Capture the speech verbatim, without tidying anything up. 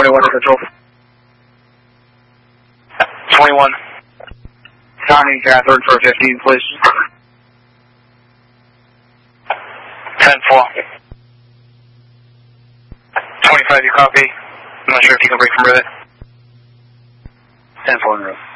twenty-one to control. twenty-one. Counting Catherine for fifteen, please. ten four. twenty-five, you copy? I'm not sure if you can break from rivet. ten four in row.